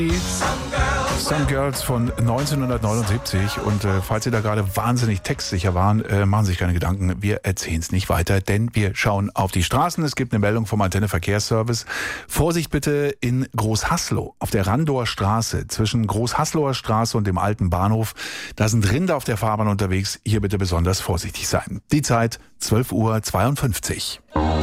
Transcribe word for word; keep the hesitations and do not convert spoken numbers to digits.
Some Girls von neunzehnhundertneunundsiebzig und äh, falls Sie da gerade wahnsinnig textsicher waren, äh, machen Sie sich keine Gedanken, wir erzählen es nicht weiter, denn wir schauen auf die Straßen. Es gibt eine Meldung vom Antenne Verkehrsservice. Vorsicht bitte in Großhaslow auf der Randower Straße zwischen Großhaslower Straße und dem alten Bahnhof. Da sind Rinder auf der Fahrbahn unterwegs. Hier bitte besonders vorsichtig sein. Die Zeit zwölf Uhr zweiundfünfzig.